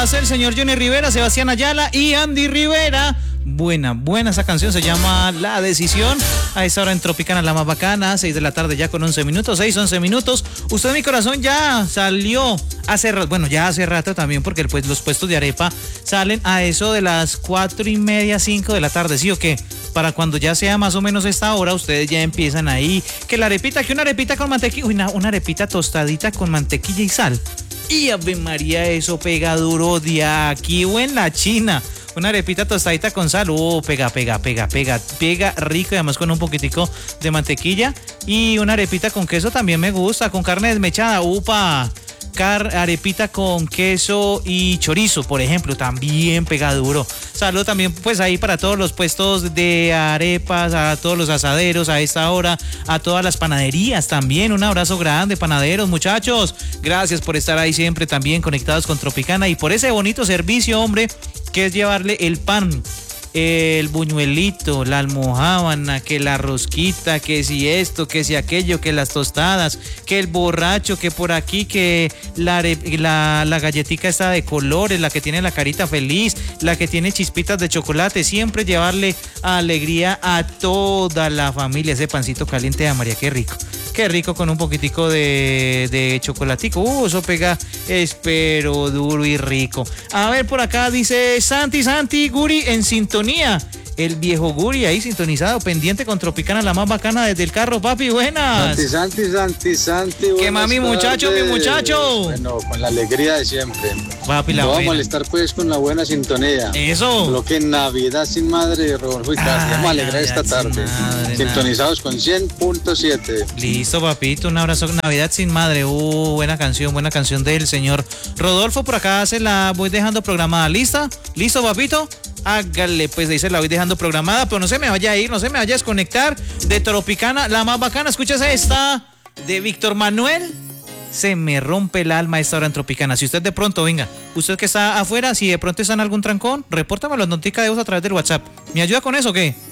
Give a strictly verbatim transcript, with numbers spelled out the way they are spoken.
hace el señor Johnny Rivera, Sebastián Ayala y Andy Rivera. Buena, buena esa canción, se llama La Decisión. A esta hora en Tropicana, la más bacana, seis de la tarde ya con once minutos, seis, once minutos. Usted, mi corazón, ya salió hace rato, bueno, ya hace rato también, porque pues los puestos de arepa salen a eso de las cuatro y media, cinco de la tarde, ¿sí o qué? Para cuando ya sea más o menos esta hora, ustedes ya empiezan ahí, que la arepita, que una arepita con mantequilla, una, una arepita tostadita con mantequilla y sal. Y Ave María, eso pega duro de aquí o en la China. Una arepita tostadita con sal, oh, pega, pega, pega, pega, pega rico y además con un poquitico de mantequilla. Y una arepita con queso también me gusta, con carne desmechada, upa. Car arepita con queso y chorizo, por ejemplo, también pega duro. Saludo también pues ahí para todos los puestos de arepas, a todos los asaderos a esta hora, a todas las panaderías también. Un abrazo grande, panaderos, muchachos. Gracias por estar ahí siempre también conectados con Tropicana y por ese bonito servicio, hombre, que es llevarle el pan, el buñuelito, la almojábana, que la rosquita, que si esto, que si aquello, que las tostadas, que el borracho, que por aquí, que la, la, la galletica está de colores, la que tiene la carita feliz, la que tiene chispitas de chocolate, siempre llevarle alegría a toda la familia. Ese pancito caliente de María, qué rico. Qué rico con un poquitico de, de chocolatico. Uh, eso pega, espero, duro y rico. A ver, por acá dice Santi, Santi, Guri en sintonía. El viejo Guri ahí sintonizado, pendiente con Tropicana, la más bacana desde el carro, papi, buenas. Santi, Santi, Santi, Santi. ¿Qué más, mi muchacho, mi muchacho? Bueno, con la alegría de siempre. Papi, la no buena. Vamos a molestar pues con la buena sintonía. Eso. Lo que Navidad sin madre de Rodolfo y Castro. Vamos a alegrar esta tarde. Madre, sintonizados nada. Con cien punto siete. Listo, papito, un abrazo. Navidad sin madre. Uh, buena canción, buena canción del señor Rodolfo. Por acá se la voy dejando programada. ¿Lista? ¿Listo, papito? Hágale, pues ahí se la voy dejando programada, pero no se me vaya a ir, no se me vaya a desconectar de Tropicana, la más bacana. Escuchas esta de Víctor Manuel. Se me rompe el alma esta hora en Tropicana. Si usted de pronto, venga, usted que está afuera, si de pronto está en algún trancón, repórtame las noticas de voz a través del WhatsApp. ¿Me ayuda con eso o qué?